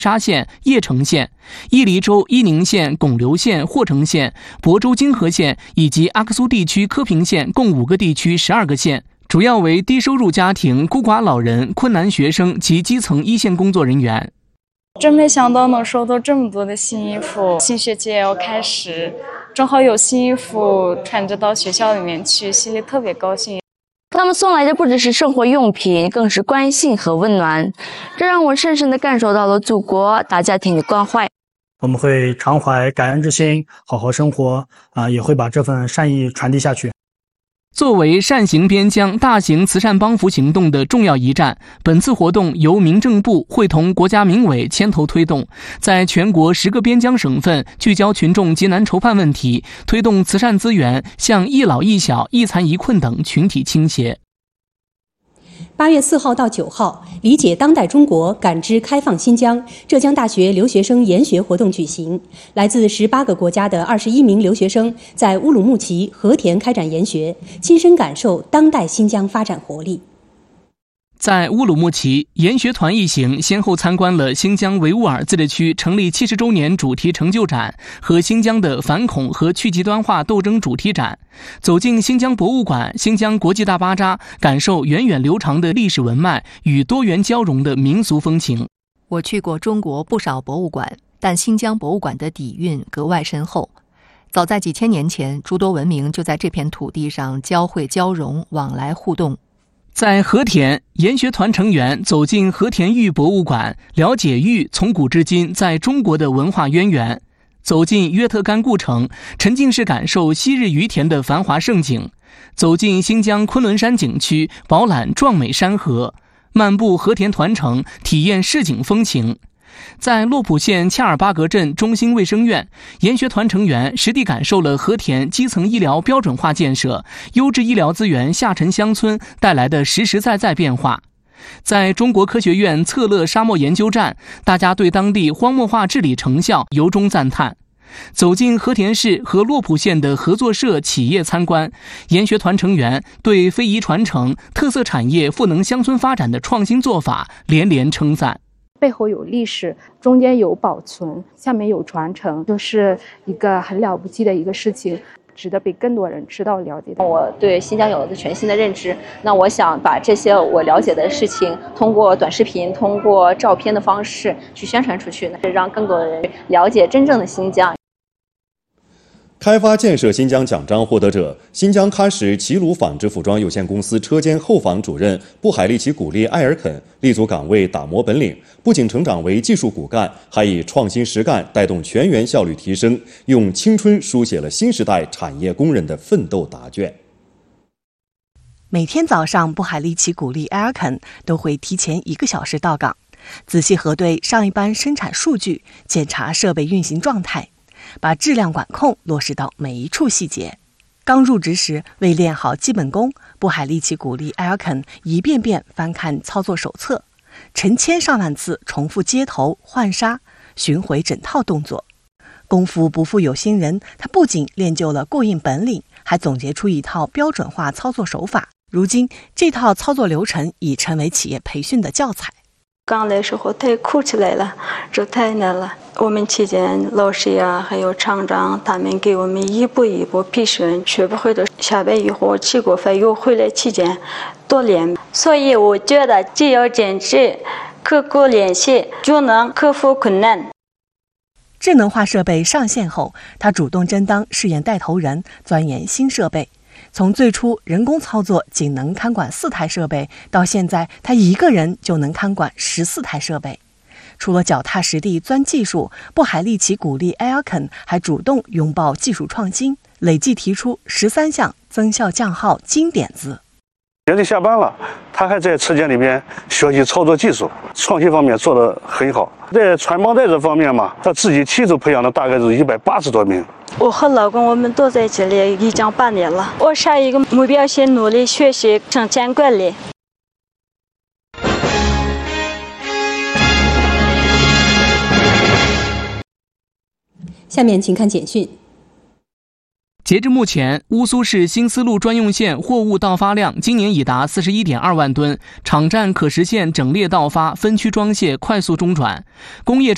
沙县、邺城县、伊犁州伊宁县、巩留县、霍城县、亳州泾河县以及阿克苏地区科平县共5个地区12个县，主要为低收入家庭、孤寡老人、困难学生及基层一线工作人员。 真没想到能收到这么多的新衣服，新学期也要开始，正好有新衣服穿着到学校里面去，心里特别高兴。 他们送来的不只是生活用品，更是关心和温暖，这让我深深地感受到了祖国大家庭的关怀。 我们会常怀感恩之心，好好生活，也会把这份善意传递下去。 作为善行边疆大型慈善帮扶行动的重要一站，本次活动由民政部会同国家民委牵头推动，在全国10个边疆省份聚焦群众急难愁盼问题，推动慈善资源向一老一小、一残一困等群体倾斜。 8月4号到9号，理解当代中国，感知开放新疆浙江大学留学生研学活动举行。来自18个国家的21名留学生在乌鲁木齐、和田开展研学，亲身感受当代新疆发展活力。 在乌鲁木齐，研学团一行先后参观了新疆维吾尔自治区成立70周年主题成就展和新疆的反恐和去极端化斗争主题展，走进新疆博物馆、新疆国际大巴扎，感受源远流长的历史文脉与多元交融的民俗风情。 我去过中国不少博物馆，但新疆博物馆的底蕴格外深厚。早在几千年前，诸多文明就在这片土地上交汇交融，往来互动。 在和田，研学团成员走进和田玉博物馆，了解玉从古至今在中国的文化渊源；走进约特干故城，沉浸式感受昔日于田的繁华盛景；走进新疆昆仑山景区，饱览壮美山河；漫步和田团城，体验市井风情。在洛普县恰尔巴格镇中心卫生院，研学团成员实地感受了和田基层医疗标准化建设、优质医疗资源下沉乡村带来的实实在在变化。在中国科学院策勒沙漠研究站，大家对当地荒漠化治理成效由衷赞叹。走进和田市和洛普县的合作社企业参观，研学团成员对非遗传承、特色产业赋能乡村发展的创新做法连连称赞。 背后有历史，中间有保存，下面有传承，就是一个很了不起的一个事情，值得被更多人知道了解。 我对新疆有了全新的认知，那我想把这些我了解的事情通过短视频、通过照片的方式去宣传出去，让更多人了解真正的新疆。 开发建设新疆奖章获得者，新疆喀什齐鲁纺织服装有限公司车间后纺主任布海利奇古丽埃尔肯立足岗位打磨本领，不仅成长为技术骨干，还以创新实干带动全员效率提升，用青春书写了新时代产业工人的奋斗答卷。 每天早上，布海利奇古丽埃尔肯都会提前1个小时到岗，仔细核对上一班生产数据，检查设备运行状态，把质量管控落实到每一处细节。刚入职时，为练好基本功，布海利奇古丽埃尔肯一遍遍翻看操作手册，成千上万次重复接头、换纱、巡回整套动作。功夫不负有心人，他不仅练就了过硬本领，还总结出一套标准化操作手法。如今，这套操作流程已成为企业培训的教材。 刚来时候太哭起来了，这太难了。我们期间老师呀，还有厂长，他们给我们一步一步培训，学不会的下班以后吃过饭又回来期间多练。所以我觉得只要坚持刻苦练习，就能克服困难。 智能化设备上线后，他主动争当试验带头人，钻研新设备。从最初人工操作仅能看管4台设备，到现在他一个人就能看管14台设备。除了脚踏实地钻技术，布海利奇古丽埃尔肯还主动拥抱技术创新，累计提出13项增效降耗金点子。 现在下班了，他还在车间里面学习操作技术，创新方面做得很好。在传帮带这方面嘛，他自己亲手培养的大概是180多名。 我和老公我们都在这里已经8年了。我下一个目标是努力学习生产管理。 下面请看简讯。 截至目前，乌苏市新丝路专用线货物到发量今年已达41.2万吨，场站可实现整列到发、分区装卸快速中转，工业